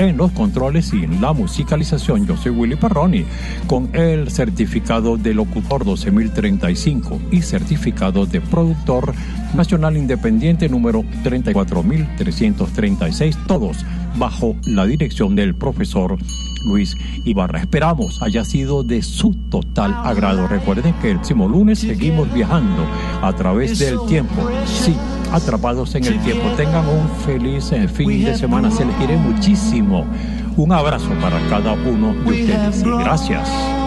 en los controles y en la musicalización. Yo soy Willy Perroni, con el certificado de locutor 12035 y certificado de productor nacional independiente número 34336, todos bajo la dirección del profesor Luis Ibarra. Esperamos haya sido de su total agrado. Recuerden que el próximo lunes seguimos viajando a través del tiempo. Sí, atrapados en el tiempo. Tengan un feliz fin de semana. Se les quiere muchísimo. Un abrazo para cada uno de ustedes y gracias.